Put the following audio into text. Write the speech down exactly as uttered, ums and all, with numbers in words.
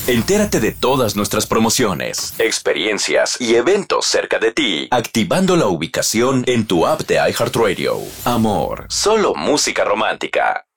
Entérate de todas nuestras promociones, experiencias y eventos cerca de ti, activando la ubicación en tu app de iHeartRadio. Amor, solo música romántica.